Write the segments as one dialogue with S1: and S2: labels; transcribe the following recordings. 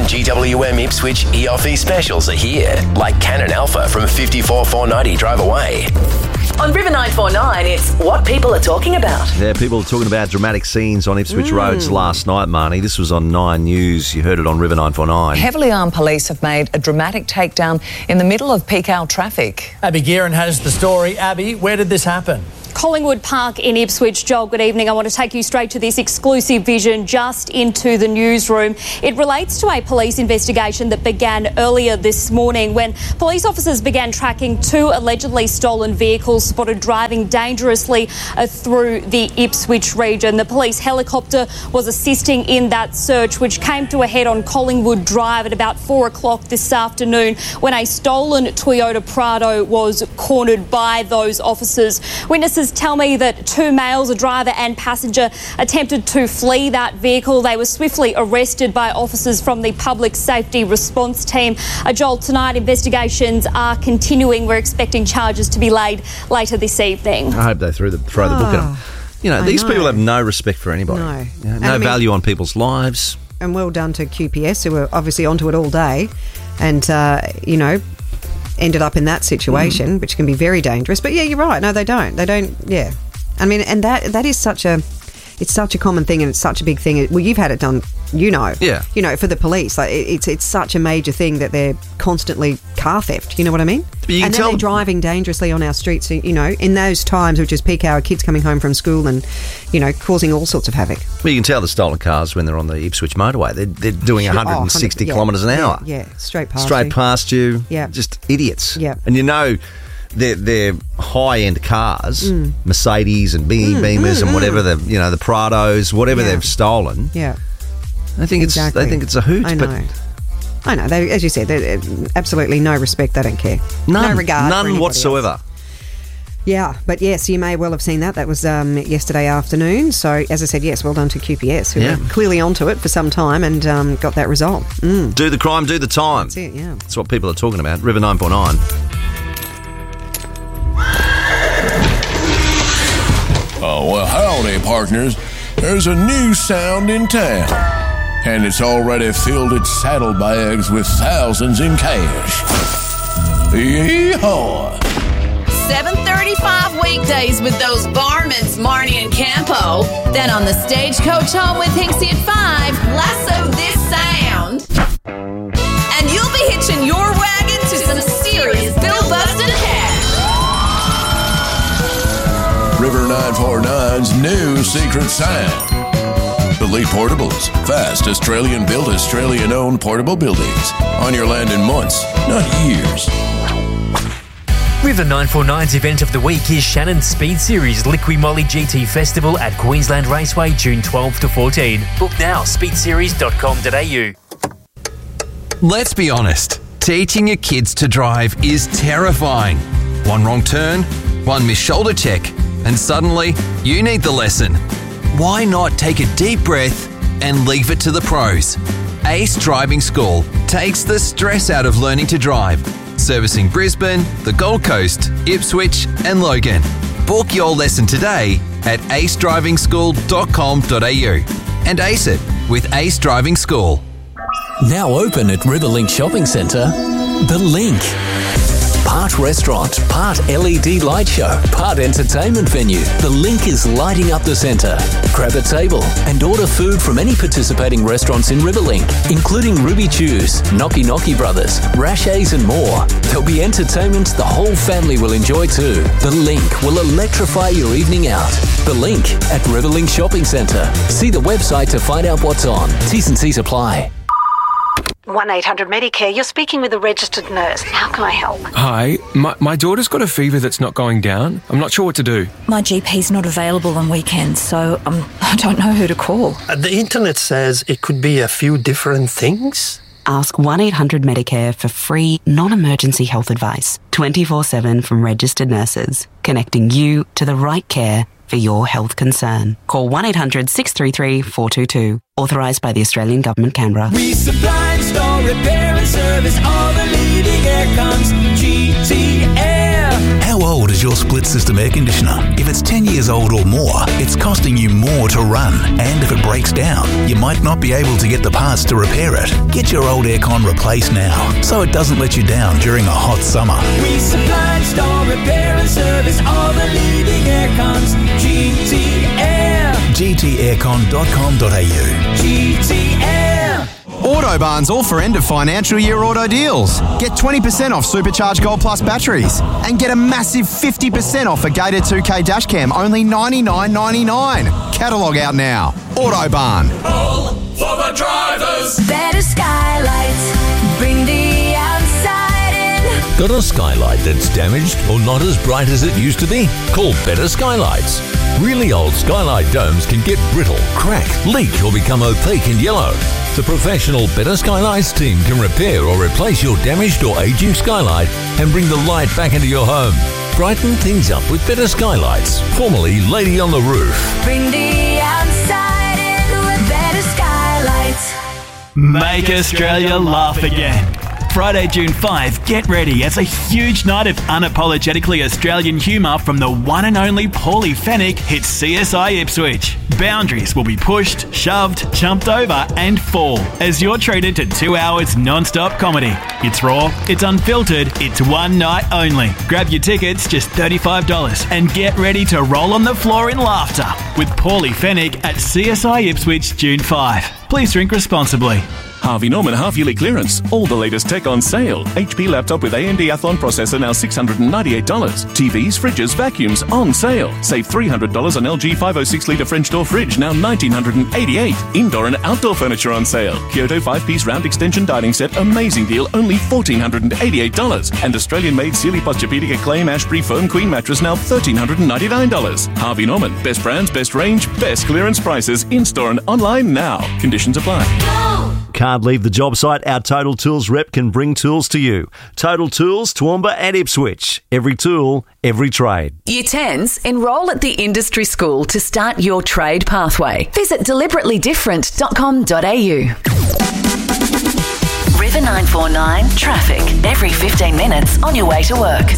S1: GWM Ipswich EOFE specials are here, like Canon Alpha from 54,490 drive away.
S2: On River 949, it's what people are talking about.
S3: Yeah, people are talking about dramatic scenes on Ipswich roads last night, Marnie. This was on 9 News. You heard it on River 949.
S4: Heavily armed police have made a dramatic takedown in the middle of peak hour traffic.
S5: Abby Gearan has the story. Abby, where did this happen?
S6: Collingwood Park in Ipswich. Joel, good evening. I want to take you straight to this exclusive vision just into the newsroom. It relates to a police investigation that began earlier this morning when police officers began tracking 2 allegedly stolen vehicles spotted driving dangerously through the Ipswich region. The police helicopter was assisting in that search, which came to a head on Collingwood Drive at about 4 o'clock this afternoon when a stolen Toyota Prado was cornered by those officers. Witnesses tell me that 2 males, a driver and passenger, attempted to flee that vehicle. They were swiftly arrested by officers from the Public Safety Response Team. Joel, tonight investigations are continuing. We're expecting charges to be laid later this evening.
S3: I hope they throw the book at them. You know, these people have no respect for anybody. No value on people's lives.
S7: And well done to QPS, who were obviously onto it all day and, ended up in that situation, which can be very dangerous. But yeah, you're right. No, they don't. Yeah. I mean, and that is such a common thing, and it's such a big thing. Well, you've had it done,
S3: Yeah.
S7: For the police. Like it's such a major thing that they're constantly car theft. You know what I mean? And then they're driving dangerously on our streets, in those times, which is peak hour, kids coming home from school and, causing all sorts of havoc.
S3: Well, you can tell the stolen cars when they're on the Ipswich motorway. They're doing 160 kilometres an hour.
S7: Yeah, straight
S3: past you.
S7: Yeah.
S3: Just idiots.
S7: Yeah.
S3: And they're high-end cars, Mercedes and Beamers and whatever, the Prados, whatever they've stolen.
S7: Yeah.
S3: They think it's a hoot.
S7: I know. They, as you said, absolutely no respect. They don't care. No regard.
S3: None whatsoever.
S7: Else. Yeah, but yes, you may well have seen that. That was yesterday afternoon. So, as I said, yes, well done to QPS, who were clearly onto it for some time and got that result.
S3: Do the crime, do the time.
S7: That's it, yeah.
S3: That's what people are talking about. River 949.
S8: Oh, well, howdy, partners. There's a new sound in town, and it's already filled its saddlebags with thousands in cash. Yeehaw!
S9: 7:35 weekdays with those varmints, Marnie and Campo. Then on the stagecoach home with Hinksy at 5, lasso this sound. And you'll be hitching your wagon to some serious bill-busting cash.
S8: River 949's new secret sound. Elite Portables. Fast, Australian-built, Australian-owned portable buildings. On your land in months, not years.
S10: River 949's event of the week is Shannon's Speed Series Liqui Moly GT Festival at Queensland Raceway, June 12 to 14. Book now, speedseries.com.au.
S11: Let's be honest, teaching your kids to drive is terrifying. One wrong turn, one missed shoulder check, and suddenly you need the lesson. Why not take a deep breath and leave it to the pros? Ace Driving School takes the stress out of learning to drive. Servicing Brisbane, the Gold Coast, Ipswich and Logan. Book your lesson today at acedrivingschool.com.au and ace it with Ace Driving School.
S12: Now open at Riverlink Shopping Centre, The Link. Part restaurant, part LED light show, part entertainment venue. The Link is lighting up the centre. Grab a table and order food from any participating restaurants in Riverlink, including Ruby Chews, Gnocchi Gnocchi Brothers, Rashay's and more. There'll be entertainment the whole family will enjoy too. The Link will electrify your evening out. The Link at Riverlink Shopping Centre. See the website to find out what's on. T's and C's apply.
S13: 1-800-Medicare, you're speaking with a registered nurse. How can I help?
S14: Hi, my daughter's got a fever that's not going down. I'm not sure what to do.
S15: My GP's not available on weekends, so I don't know who to call.
S16: The internet says it could be a few different things.
S17: Ask 1-800-Medicare for free, non-emergency health advice. 24/7 from registered nurses. connecting you to the right care for your health concern. Call 1-800 633 422. Authorised by the Australian Government, Canberra.
S18: We supply, install, repair and service all the leading aircons. GT Air.
S19: How old is your split system air conditioner? If it's 10 years old or more, it's costing you more to run. And if it breaks down, you might not be able to get the parts to repair it. Get your old aircon replaced now, so it doesn't let you down during a hot summer.
S18: We supply, install, repair and service all the leading aircons. GT Air.
S19: gtaircon.com.au.
S18: GT Air.
S20: Autobarn's all for end of financial year auto deals. Get 20% off Supercharged Gold Plus batteries and get a massive 50% off a Gator 2K dashcam, only $99.99. Catalogue out now. Autobarn.
S18: All for the drivers.
S21: Better skylights. Bring the outside in.
S22: Got a skylight that's damaged or not as bright as it used to be? Call Better Skylights. Really old skylight domes can get brittle, crack, leak or become opaque and yellow. The professional Better Skylights team can repair or replace your damaged or aging skylight and bring the light back into your home. Brighten things up with Better Skylights, formerly Lady on the Roof.
S21: Bring the outside in with Better Skylights.
S23: Make Australia laugh again. Friday, June 5, get ready as a huge night of unapologetically Australian humour from the one and only Paulie Fennick hits CSI Ipswich. Boundaries will be pushed, shoved, jumped over and fall as you're treated to 2 hours non-stop comedy. It's raw, it's unfiltered, it's one night only. Grab your tickets, just $35, and get ready to roll on the floor in laughter with Paulie Fennick at CSI Ipswich, June 5. Please drink responsibly.
S24: Harvey Norman half-yearly clearance. All the latest tech on sale. HP laptop with AMD Athlon processor now $698. TVs, fridges, vacuums on sale. Save $300 on LG 506-litre French door fridge, now $1,988. Indoor and outdoor furniture on sale. Kyoto 5-piece round extension dining set, amazing deal, only $1,488. And Australian-made Sealy Posturepedic Acclaim Ashbury Foam Queen mattress, now $1,399. Harvey Norman. Best brands, best range, best clearance prices. In-store and online now. Conditions apply.
S25: Can't leave the job site? Our Total Tools rep can bring tools to you. Total Tools, Toowoomba and Ipswich. Every tool, every trade.
S2: Year 10s, enrol at the industry school to start your trade pathway. Visit deliberatelyDifferent.com.au. River 949 traffic every 15 minutes on your way to work.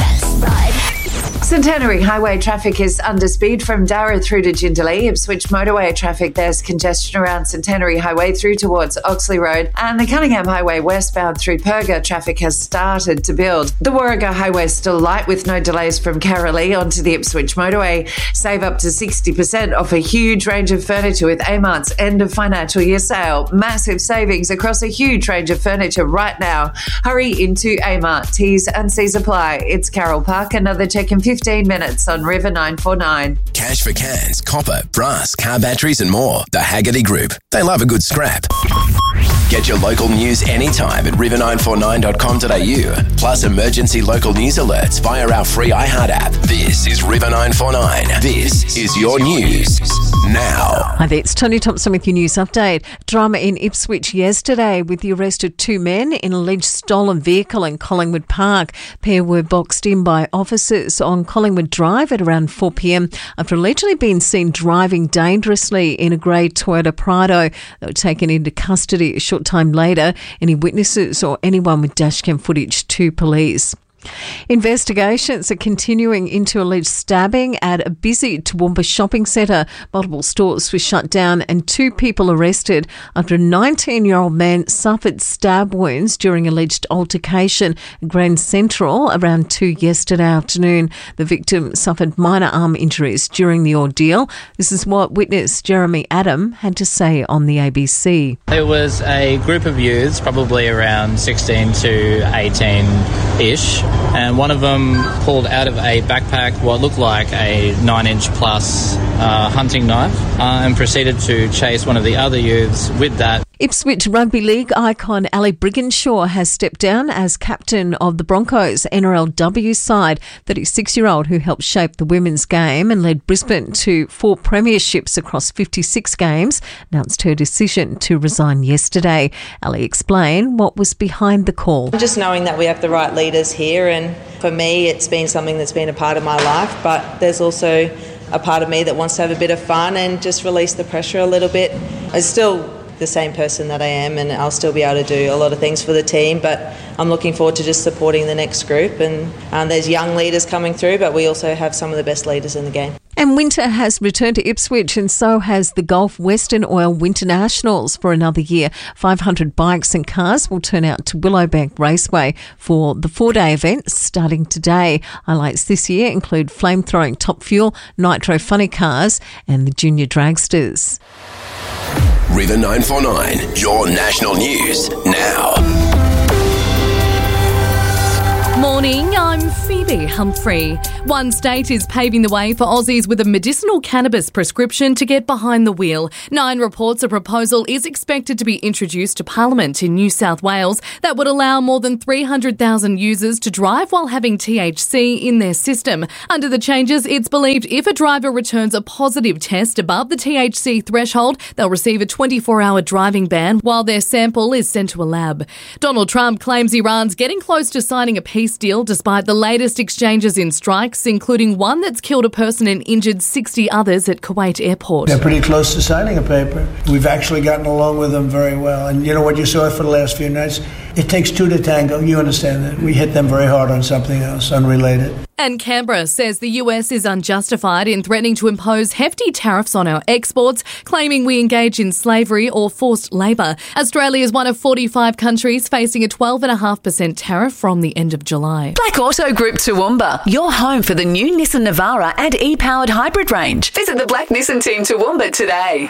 S26: Centenary Highway traffic is under speed from Darra through to Jindalee. Ipswich motorway traffic, there's congestion around Centenary Highway through towards Oxley Road, and the Cunningham Highway westbound through Perga traffic has started to build. The Warrego Highway is still light with no delays from Carralee onto the Ipswich motorway. Save up to 60% off a huge range of furniture with Amart's end of financial year sale. Massive savings across a huge range of furniture right now. Hurry into Amart. T's and C's apply. It's Carroll Park. Another check in 15 minutes on River 949.
S1: Cash for cans, copper, brass, car batteries and more. The Haggerty Group. They love a good scrap. Get your local news anytime at river949.com.au. Plus emergency local news alerts via our free iHeart app. This is River 949. This is your news now.
S27: Hi there, it's Tony Thompson with your news update. Drama in Ipswich yesterday with the arrest of two men in an alleged stolen vehicle in Collingwood Park. Pair were boxed in by officers on Collingwood Drive at around 4 p.m. after allegedly being seen driving dangerously in a grey Toyota Prado. They were taken into custody a short time later. Any witnesses or anyone with dashcam footage to police. Investigations are continuing into alleged stabbing at a busy Toowoomba shopping centre. Multiple stores were shut down and two people arrested after a 19-year-old man suffered stab wounds during alleged altercation at Grand Central around 2 yesterday afternoon. The victim suffered minor arm injuries during the ordeal. This is what witness Jeremy Adam had to say on the ABC.
S28: It was a group of youths, probably around 16 to 18-ish. And one of them pulled out of a backpack what looked like a 9-inch plus hunting knife and proceeded to chase one of the other youths with that.
S27: Ipswich Rugby League icon Ali Brigginshaw has stepped down as captain of the Broncos NRLW side. 36-year-old who helped shape the women's game and led Brisbane to 4 premierships across 56 games announced her decision to resign yesterday. Ali explained what was behind the call.
S3: Just knowing that we have the right leaders here, and for me it's been something that's been a part of my life, but there's also a part of me that wants to have a bit of fun and just release the pressure a little bit. I'm still the same person that I am, and I'll still be able to do a lot of things for the team, but I'm looking forward to just supporting the next group, and there's young leaders coming through, but we also have some of the best leaders in the game.
S27: And winter has returned to Ipswich, and so has the Gulf Western Oil Winter Nationals for another year. 500 bikes and cars will turn out to Willowbank Raceway for the 4-day event starting today. Highlights this year include flamethrowing Top Fuel, Nitro Funny Cars and the Junior Dragsters.
S1: River 949, your national news now.
S4: Morning, I'm Phoebe Humphrey. One state is paving the way for Aussies with a medicinal cannabis prescription to get behind the wheel. 9 reports a proposal is expected to be introduced to Parliament in New South Wales that would allow more than 300,000 users to drive while having THC in their system. Under the changes, it's believed if a driver returns a positive test above the THC threshold, they'll receive a 24-hour driving ban while their sample is sent to a lab. Donald Trump claims Iran's getting close to signing a peace deal despite the latest exchanges in strikes, including one that's killed a person and injured 60 others at Kuwait airport.
S5: They're pretty close to signing a paper. We've actually gotten along with them very well. And you know what you saw for the last few nights? It takes 2 to tango. You understand that. We hit them very hard on something else, unrelated.
S4: And Canberra says the US is unjustified in threatening to impose hefty tariffs on our exports, claiming we engage in slavery or forced labour. Australia is one of 45 countries facing a 12.5% tariff from the end of July.
S2: Black Auto Group Toowoomba, your home for the new Nissan Navara and e-powered hybrid range. Visit the Black Nissan team Toowoomba today.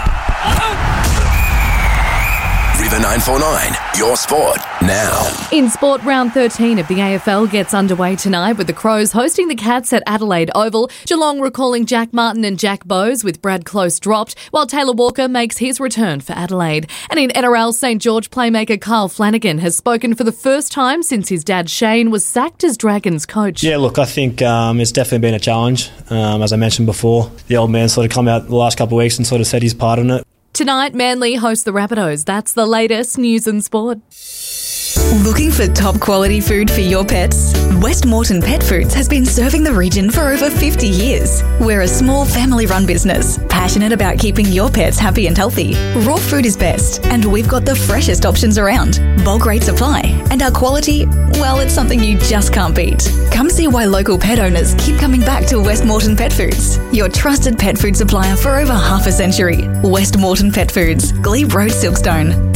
S1: River 949, your sport now.
S4: In sport, round 13 of the AFL gets underway tonight with the Crows hosting the Cats at Adelaide Oval. Geelong recalling Jack Martin and Jack Bowes with Brad Close dropped, while Taylor Walker makes his return for Adelaide. And in NRL, St George playmaker Kyle Flanagan has spoken for the first time since his dad Shane was sacked as Dragons coach.
S6: Yeah, look, I think it's definitely been a challenge. As I mentioned before, the old man sort of come out the last couple of weeks and sort of said his part in it.
S4: Tonight, Manly host the Rabbitohs. That's the latest news and sport.
S15: Looking for top quality food for your pets? West Moreton Pet Foods has been serving the region for over 50 years. We're a small family-run business, passionate about keeping your pets happy and healthy. Raw food is best, and we've got the freshest options around. Bulk rate supply, and our quality, well, it's something you just can't beat. Come see why local pet owners keep coming back to West Moreton Pet Foods, your trusted pet food supplier for over half a century. West Moreton Pet Foods, Glebe Road, Silkstone.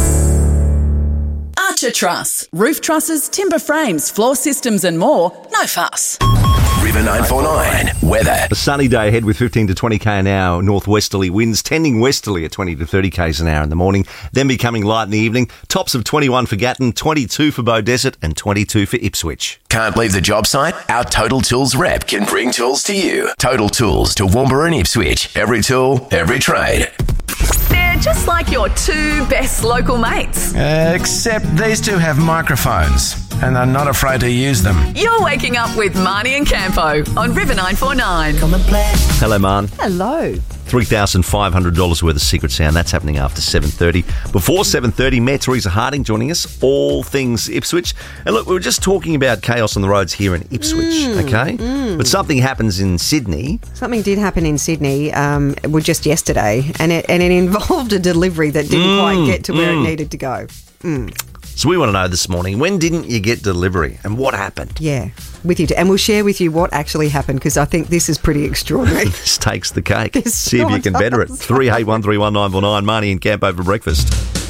S7: Archer Truss. Roof trusses, timber frames, floor systems and more. No fuss.
S1: River 949 weather.
S25: A sunny day ahead with 15 to 20k an hour northwesterly winds, tending westerly at 20 to 30k's an hour in the morning, then becoming light in the evening. Tops of 21 for Gatton, 22 for Beaudesert and 22 for Ipswich.
S1: Can't leave the job site? Our Total Tools rep can bring tools to you. Total Tools to Toowoomba and Ipswich. Every tool, every trade.
S2: They're just like your 2 best local mates.
S8: Except these 2 have microphones and are not afraid to use them.
S2: You're waking up with Marnie and Campo on River 949.
S7: Come and play.
S25: Hello, Marn.
S7: Hello.
S25: $3,500 worth of Secret Sound. That's happening after 7:30. Before 7:30, Mayor Teresa Harding joining us. All things Ipswich. And look, we were just talking about chaos on the roads here in Ipswich, okay? But something happens in Sydney.
S9: Something did happen in Sydney, just yesterday, and it involved a delivery that didn't quite get to where it needed to go.
S25: So we want to know this morning, when didn't you get delivery and what happened?
S9: Yeah, with you. And we'll share with you what actually happened, because I think this is pretty extraordinary.
S25: This takes the cake. See if you can better it. 38131949, Marnie and Campo for breakfast.